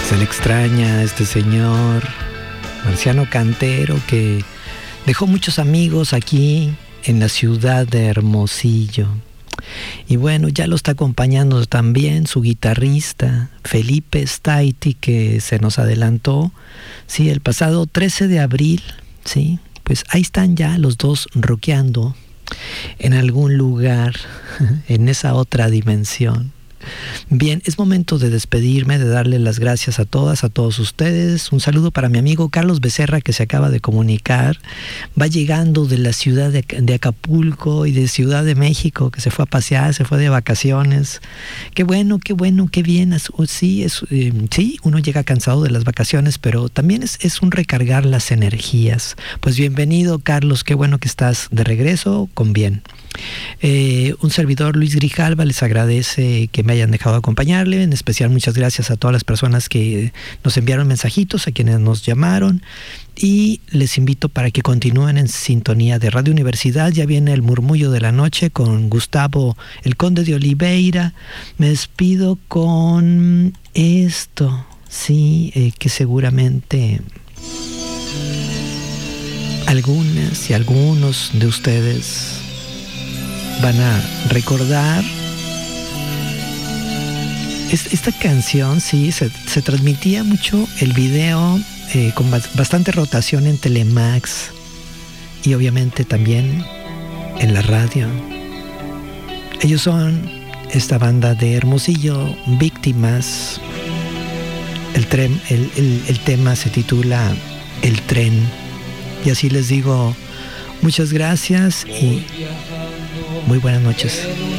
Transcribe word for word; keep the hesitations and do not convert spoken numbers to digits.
Se le extraña a este señor, Marciano Cantero, que dejó muchos amigos aquí en la ciudad de Hermosillo. Y bueno, ya lo está acompañando también su guitarrista, Felipe Staiti, que se nos adelantó, sí, el pasado trece de abril, sí, pues ahí están ya los dos rockeando en algún lugar, en esa otra dimensión. Bien, es momento de despedirme, de darle las gracias a todas, a todos ustedes. Un saludo para mi amigo Carlos Becerra, que se acaba de comunicar. Va llegando de la ciudad de, de Acapulco y de Ciudad de México, que se fue a pasear, se fue de vacaciones. Qué bueno, qué bueno, qué bien. Sí, es, eh, sí, uno llega cansado de las vacaciones, pero también es, es un recargar las energías. Pues bienvenido, Carlos, qué bueno que estás de regreso con bien. Eh, un servidor, Luis Grijalva, les agradece que me hayan dejado acompañarle. En especial muchas gracias a todas las personas que nos enviaron mensajitos, a quienes nos llamaron, y les invito para que continúen en sintonía de Radio Universidad. Ya viene el murmullo de la noche con Gustavo el Conde de Oliveira. Me despido con esto, sí, eh, que seguramente algunas y algunos de ustedes van a recordar. Esta canción, sí, se, se transmitía mucho el video eh, con bastante rotación en Telemax y obviamente también en la radio. Ellos son esta banda de Hermosillo, Víctimas. El, tren, el, el, el tema se titula El Tren. Y así les digo, muchas gracias y muy buenas noches.